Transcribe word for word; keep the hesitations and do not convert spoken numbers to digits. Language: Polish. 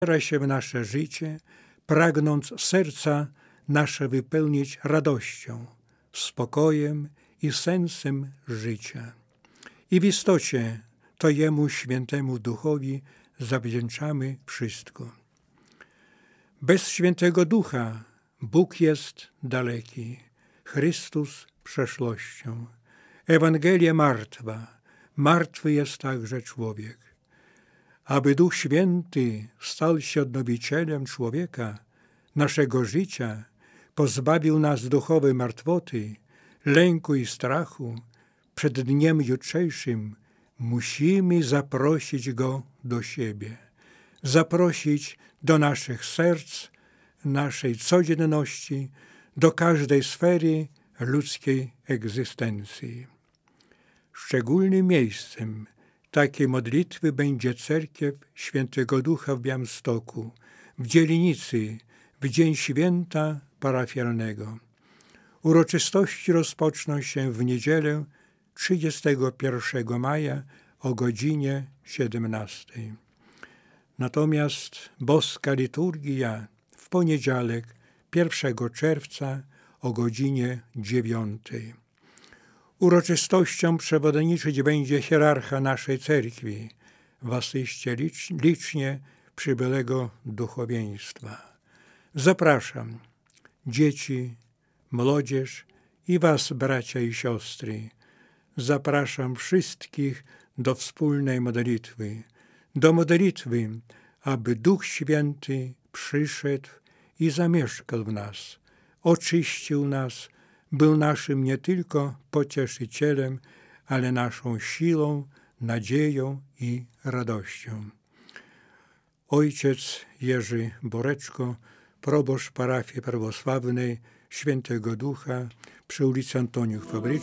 Wcielaj się w nasze życie, pragnąc serca nasze wypełnić radością, spokojem i sensem życia. I w istocie to Jemu, Świętemu Duchowi, zawdzięczamy wszystko. Bez Świętego Ducha Bóg jest daleki, Chrystus przeszłością. Ewangelia martwa, martwy jest także człowiek. Aby Duch Święty stał się odnowicielem człowieka, naszego życia, pozbawił nas duchowej martwoty, lęku i strachu, przed dniem jutrzejszym musimy zaprosić Go do siebie, zaprosić do naszych serc, naszej codzienności, do każdej sfery ludzkiej egzystencji. Szczególnym miejscem takiej modlitwy będzie cerkiew Świętego Ducha w Białymstoku, w dzielnicy, w dzień święta parafialnego. Uroczystości rozpoczną się w niedzielę trzydziestego pierwszego maja o godzinie siedemnastej. Natomiast boska liturgia w poniedziałek pierwszego czerwca o godzinie dziewiątej. Uroczystością przewodniczyć będzie hierarcha naszej cerkwi w asyście licz, licznie przybylego duchowieństwa. Zapraszam dzieci, młodzież i was, bracia i siostry. Zapraszam wszystkich do wspólnej modlitwy, do modlitwy, aby Duch Święty przyszedł i zamieszkał w nas, oczyścił nas, był naszym nie tylko pocieszycielem, ale naszą siłą, nadzieją i radością. Ojciec Jerzy Boreczko, proboszcz parafii prawosławnej Świętego Ducha przy ulicy Antoniów Fabrycznych.